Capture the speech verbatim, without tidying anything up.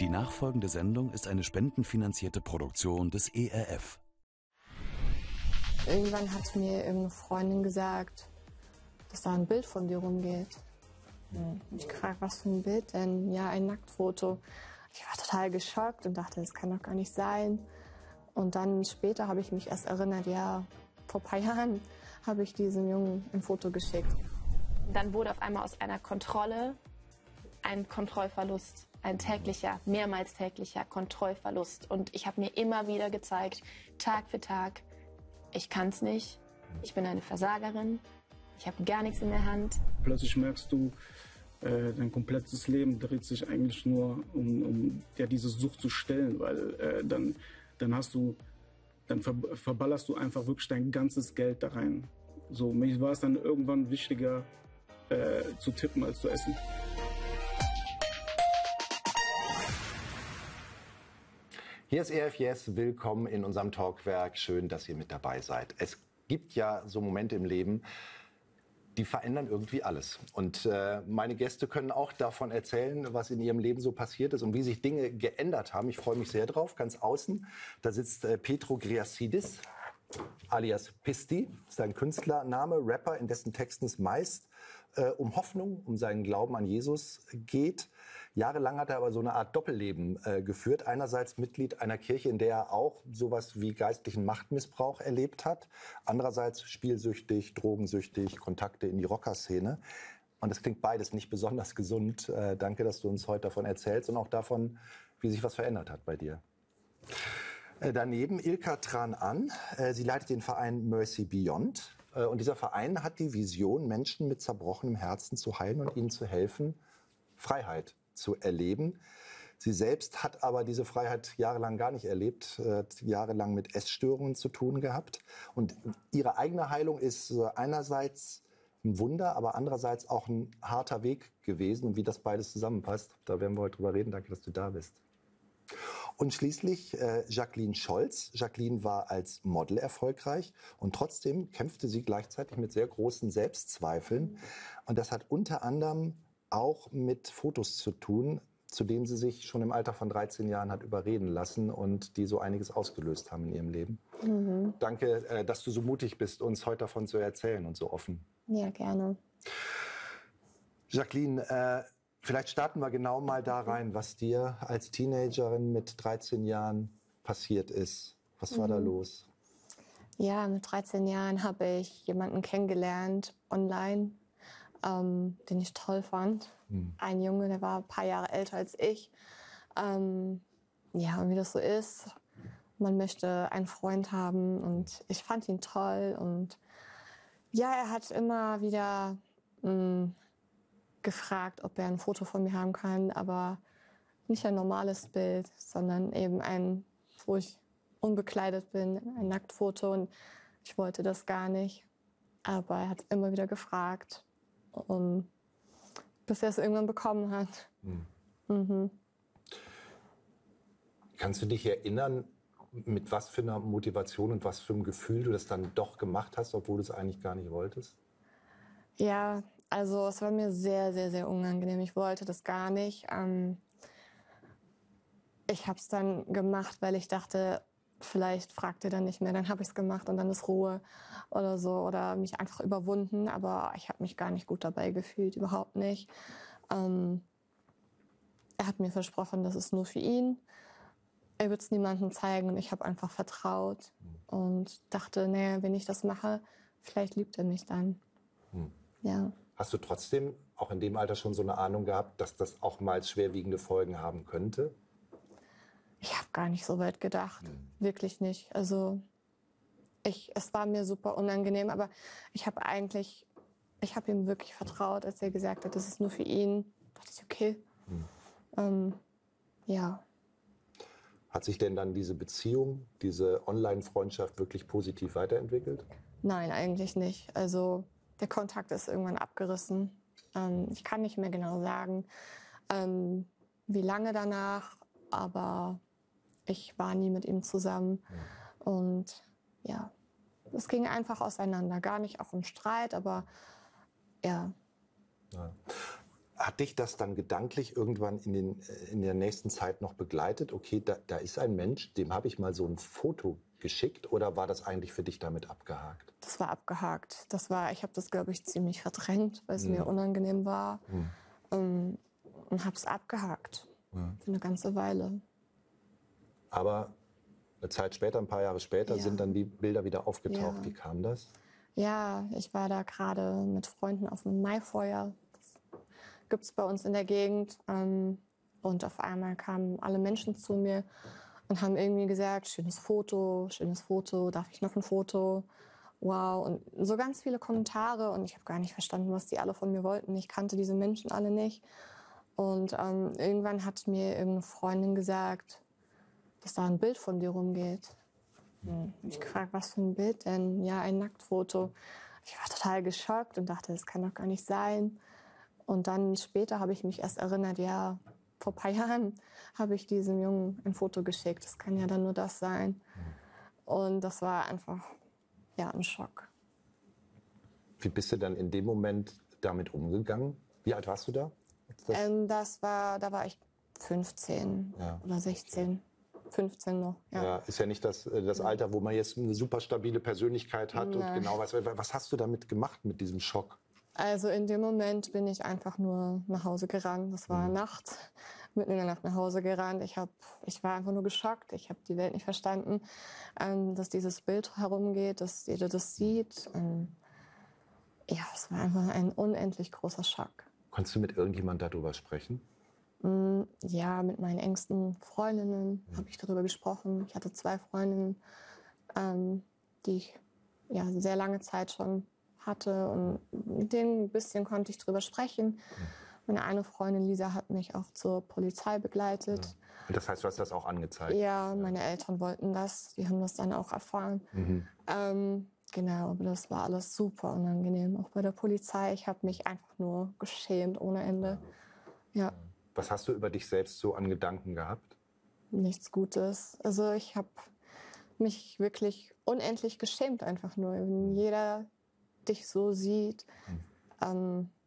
Die nachfolgende Sendung ist eine spendenfinanzierte Produktion des E R F. Irgendwann hat mir irgendeine Freundin gesagt, dass da ein Bild von dir rumgeht. Hm. Ich gefragt, was für ein Bild denn? Ja, ein Nacktfoto. Ich war total geschockt und dachte, das kann doch gar nicht sein. Und dann später habe ich mich erst erinnert, ja, vor ein paar Jahren habe ich diesem Jungen ein Foto geschickt. Dann wurde auf einmal aus einer Kontrolle ein Kontrollverlust, ein täglicher, mehrmals täglicher Kontrollverlust. Und ich habe mir immer wieder gezeigt, Tag für Tag, ich kann es nicht, ich bin eine Versagerin, ich habe gar nichts in der Hand. Plötzlich merkst du, äh, dein komplettes Leben dreht sich eigentlich nur um, um ja, diese Sucht zu stillen, weil äh, dann, dann hast du, dann ver verballerst du einfach wirklich dein ganzes Geld da rein. So, mir war es dann irgendwann wichtiger, äh, zu tippen als zu essen. Hier ist E R F Yes, willkommen in unserem Talkwerk. Schön, dass ihr mit dabei seid. Es gibt ja so Momente im Leben, die verändern irgendwie alles. Und äh, meine Gäste können auch davon erzählen, was in ihrem Leben so passiert ist und wie sich Dinge geändert haben. Ich freue mich sehr drauf. Ganz außen, da sitzt äh, Petro Griassidis, alias Pisti, ist ein Künstlername, Rapper, in dessen Texten es meist äh, um Hoffnung, um seinen Glauben an Jesus geht. Jahrelang hat er aber so eine Art Doppelleben äh, geführt. Einerseits Mitglied einer Kirche, in der er auch sowas wie geistlichen Machtmissbrauch erlebt hat. Andererseits spielsüchtig, drogensüchtig, Kontakte in die Rockerszene. Und das klingt beides nicht besonders gesund. Äh, danke, dass du uns heute davon erzählst und auch davon, wie sich was verändert hat bei dir. Äh, daneben Ilka Tran-An. Äh, sie leitet den Verein Mercy Beyond. Äh, und dieser Verein hat die Vision, Menschen mit zerbrochenem Herzen zu heilen und ihnen zu helfen, Freiheit zu erleben. Sie selbst hat aber diese Freiheit jahrelang gar nicht erlebt, hat jahrelang mit Essstörungen zu tun gehabt. Und ihre eigene Heilung ist einerseits ein Wunder, aber andererseits auch ein harter Weg gewesen. Und wie das beides zusammenpasst, da werden wir heute drüber reden. Danke, dass du da bist. Und schließlich äh, Jacqueline Scholz. Jacqueline war als Model erfolgreich und trotzdem kämpfte sie gleichzeitig mit sehr großen Selbstzweifeln. Und das hat unter anderem auch mit Fotos zu tun, zu denen sie sich schon im Alter von dreizehn Jahren hat überreden lassen und die so einiges ausgelöst haben in ihrem Leben. Mhm. Danke, äh, dass du so mutig bist, uns heute davon zu erzählen und so offen. Ja, gerne. Jacqueline, äh, vielleicht starten wir genau mal da rein, was dir als Teenagerin mit dreizehn Jahren passiert ist. Was war mhm. da los? Ja, mit dreizehn Jahren habe ich jemanden kennengelernt online, Ähm, den ich toll fand. Hm. Ein Junge, der war ein paar Jahre älter als ich. Ähm, ja, und wie das so ist, man möchte einen Freund haben und ich fand ihn toll. Und ja, er hat immer wieder mh, gefragt, ob er ein Foto von mir haben kann, aber nicht ein normales Bild, sondern eben ein, wo ich unbekleidet bin, ein Nacktfoto. Und ich wollte das gar nicht. Aber er hat immer wieder gefragt. Um, bis er es irgendwann bekommen hat. Hm. Mhm. Kannst du dich erinnern, mit was für einer Motivation und was für einem Gefühl du das dann doch gemacht hast, obwohl du es eigentlich gar nicht wolltest? Ja, also es war mir sehr, sehr, sehr unangenehm. Ich wollte das gar nicht. Ähm, ich habe es dann gemacht, weil ich dachte, vielleicht fragt er dann nicht mehr, dann habe ich es gemacht und dann ist Ruhe oder so. Oder mich einfach überwunden, aber ich habe mich gar nicht gut dabei gefühlt, überhaupt nicht. Ähm, er hat mir versprochen, das ist nur für ihn. Er wird es niemandem zeigen und ich habe einfach vertraut und dachte, naja, wenn ich das mache, vielleicht liebt er mich dann. Hm. Ja. Hast du trotzdem auch in dem Alter schon so eine Ahnung gehabt, dass das auch mal schwerwiegende Folgen haben könnte? Ich habe gar nicht so weit gedacht, mhm. wirklich nicht. Also ich, es war mir super unangenehm, aber ich habe eigentlich, ich habe ihm wirklich vertraut, als er gesagt hat, das ist nur für ihn. Da dachte ich, okay, mhm. ähm, ja. Hat sich denn dann diese Beziehung, diese Online-Freundschaft wirklich positiv weiterentwickelt? Nein, eigentlich nicht. Also der Kontakt ist irgendwann abgerissen. Ähm, ich kann nicht mehr genau sagen, ähm, wie lange danach, aber ich war nie mit ihm zusammen. Ja. Und ja, es ging einfach auseinander. Gar nicht auch im Streit, aber ja. ja. Hat dich das dann gedanklich irgendwann in, den, in der nächsten Zeit noch begleitet? Okay, da, da ist ein Mensch, dem habe ich mal so ein Foto geschickt, oder war das eigentlich für dich damit abgehakt? Das war abgehakt. Das war, ich habe das, glaube ich, ziemlich verdrängt, weil es mhm. mir unangenehm war. Mhm. Um, und habe es abgehakt. Ja. Für eine ganze Weile. Aber eine Zeit später, ein paar Jahre später, ja. sind dann die Bilder wieder aufgetaucht. Ja. Wie kam das? Ja, ich war da gerade mit Freunden auf einem Maifeuer. Das gibt es bei uns in der Gegend. Und auf einmal kamen alle Menschen zu mir und haben irgendwie gesagt, schönes Foto, schönes Foto, darf ich noch ein Foto? Wow. Und so ganz viele Kommentare. Und ich habe gar nicht verstanden, was die alle von mir wollten. Ich kannte diese Menschen alle nicht. Und ähm, irgendwann hat mir irgendeine Freundin gesagt, dass da ein Bild von dir rumgeht. Hm. Ich gefragt, was für ein Bild denn? Ja, ein Nacktfoto. Ich war total geschockt und dachte, das kann doch gar nicht sein. Und dann später habe ich mich erst erinnert, ja, vor ein paar Jahren habe ich diesem Jungen ein Foto geschickt. Das kann ja dann nur das sein. Und das war einfach, ja, ein Schock. Wie bist du dann in dem Moment damit umgegangen? Wie alt warst du da? Das, ähm, das war, da war ich fünfzehn ja. oder sechzehn. fünfzehn noch, ja. Ja, ist ja nicht das, das Alter, wo man jetzt eine super stabile Persönlichkeit hat. Nee. Und genau weiß. Was hast du damit gemacht, mit diesem Schock? Also in dem Moment bin ich einfach nur nach Hause gerannt. Das war mhm. nachts, mitten in der Nacht nach Hause gerannt. Ich, hab, ich war einfach nur geschockt. Ich habe die Welt nicht verstanden, ähm, dass dieses Bild herumgeht, dass jeder das sieht. Ähm, ja, es war einfach ein unendlich großer Schock. Konntest du mit irgendjemandem darüber sprechen? Mm, ja, mit meinen engsten Freundinnen mhm. habe ich darüber gesprochen. Ich hatte zwei Freundinnen, ähm, die ich ja sehr lange Zeit schon hatte, und mit denen ein bisschen konnte ich drüber sprechen. Ja. Meine eine Freundin, Lisa, hat mich auch zur Polizei begleitet. Ja. Und das heißt, du hast das auch angezeigt? Ja, meine ja. Eltern wollten das. Die haben das dann auch erfahren. Mhm. Ähm, genau, aber das war alles super unangenehm. Auch bei der Polizei. Ich habe mich einfach nur geschämt ohne Ende. Ja. ja. Was hast du über dich selbst so an Gedanken gehabt? Nichts Gutes. Also ich habe mich wirklich unendlich geschämt einfach nur. Wenn jeder dich so sieht, mhm. ähm,